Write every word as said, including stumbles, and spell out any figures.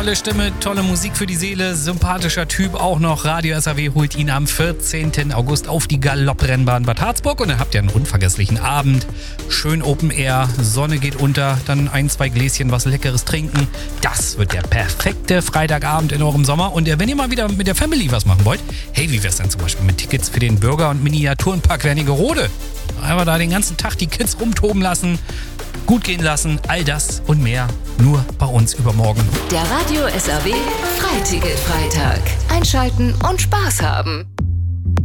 Tolle Stimme, tolle Musik für die Seele, sympathischer Typ auch noch. Radio S A W holt ihn am vierzehnten August auf die Galopprennbahn Bad Harzburg und dann habt ihr einen unvergesslichen Abend. Schön Open Air, Sonne geht unter, dann ein, zwei Gläschen was Leckeres trinken. Das wird der perfekte Freitagabend in eurem Sommer. Und wenn ihr mal wieder mit der Family was machen wollt, hey, wie wär's denn zum Beispiel mit Tickets für den Bürger- und Miniaturenpark Wernigerode? Einfach da den ganzen Tag die Kids rumtoben lassen, gut gehen lassen, all das und mehr nur bei uns übermorgen. Der Radio S A W Freiticket Freitag. Einschalten und Spaß haben.